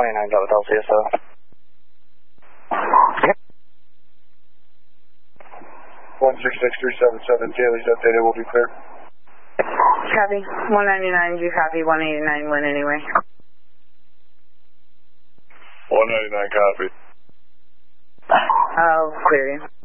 189 got with LCSO. Yep. 166377, Daly's updated, will be clear. Copy. 199, you copy. 189 went anyway. 199 copy. I'll clear you.